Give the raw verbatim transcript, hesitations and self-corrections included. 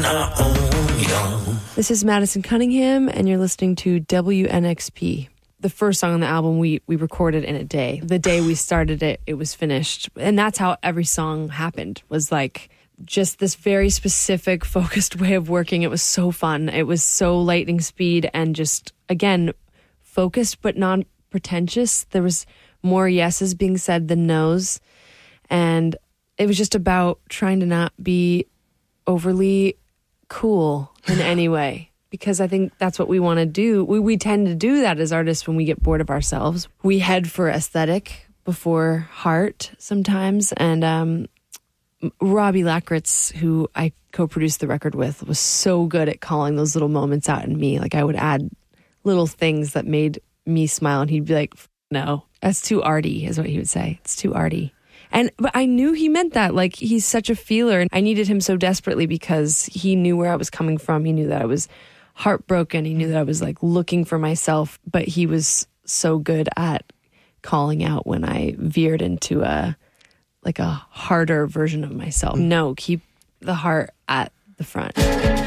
our own, young. This is Madison Cunningham, and you're listening to W N X P. The first song on the album we we recorded in a day. The day we started it, it was finished. And that's how every song happened, was like just this very specific, focused way of working. It was so fun. It was so lightning speed and just, again, focused but non-pretentious. There was more yeses being said than nos. And it was just about trying to not be overly cool in any way. Because I think that's what we want to do. We we tend to do that as artists when we get bored of ourselves. We head for aesthetic before heart sometimes. And um, Robbie Lakritz, who I co-produced the record with, was so good at calling those little moments out in me. Like I would add little things that made me smile, and he'd be like, no, that's too arty, is what he would say. It's too arty. And but I knew he meant that. Like, he's such a feeler, and I needed him so desperately because he knew where I was coming from. He knew that I was heartbroken. He knew that I was like looking for myself, but he was so good at calling out when I veered into a like a harder version of myself. No, keep the heart at the front.